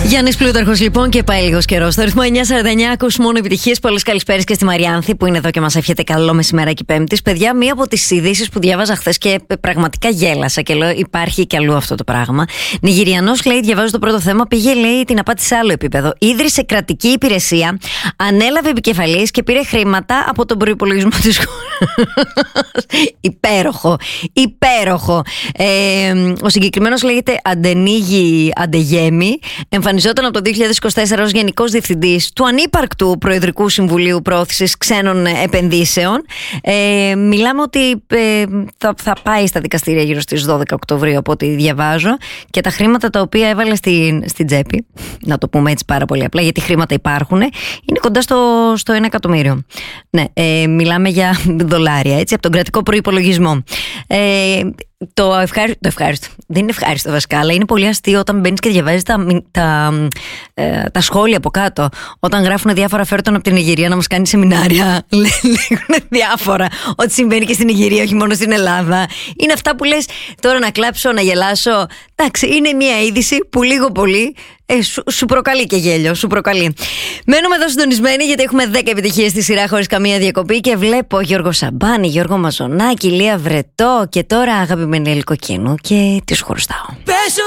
Γιάννης Πλούταρχος λοιπόν και πάει λίγος καιρός. Στο ρυθμό 949 ακούς μόνο επιτυχίες. Πολλές καλησπέρες και στη Μαριάνθη που είναι εδώ και μας εύχεται καλό μεσημεράκι Πέμπτης. Παιδιά, μία από τις ειδήσεις που διάβαζα χθες και πραγματικά γέλασα και λέω υπάρχει και αλλού αυτό το πράγμα. Νιγηριανός, λέει, διαβάζω το πρώτο θέμα, πήγε, λέει, την απάτη σε άλλο επίπεδο. Ίδρυσε κρατική υπηρεσία, ανέλαβε επικεφαλής και πήρε χρήματα από τον προϋπολογισμό της χώρας. Υπέροχο, υπέροχο. Ο συγκεκριμένος λέγεται Αντενίγη Αντεγέμι. Εμφανιζόταν από το 2024 ως Γενικός Διευθυντής του ανύπαρκτου Προεδρικού Συμβουλίου Πρόθεσης Ξένων Επενδύσεων. Μιλάμε ότι θα πάει στα δικαστήρια γύρω στις 12 Οκτωβρίου από ό,τι διαβάζω, και τα χρήματα τα οποία έβαλε στην τσέπη, να το πούμε έτσι πάρα πολύ απλά, γιατί χρήματα υπάρχουν, είναι κοντά στο 1 εκατομμύριο. Ναι, μιλάμε για δολάρια, έτσι, από τον κρατικό προϋπολογισμό. Το ευχάριστο. Δεν είναι ευχάριστο βασικά, αλλά είναι πολύ αστείο όταν μπαίνεις και διαβάζεις τα σχόλια από κάτω. Όταν γράφουν διάφορα, φέρτον από την Νιγηρία να μας κάνει σεμινάρια. Λέγουν διάφορα. Ό,τι συμβαίνει και στην Νιγηρία, όχι μόνο στην Ελλάδα. Είναι αυτά που λες τώρα να κλάψω, να γελάσω. Εντάξει, είναι μια είδηση που λίγο πολύ σου προκαλεί και γέλιο. Σου προκαλεί. Μένουμε εδώ συντονισμένοι, γιατί έχουμε 10 επιτυχίες στη σειρά χωρίς καμία διακοπή. Και βλέπω Γιώργο Σαμπάνη, Γιώργο Μαζονάκη, Λία Βρετό και τώρα αγαπημένη Ελκοκίνου και τη σου χωριστάω. Πέσω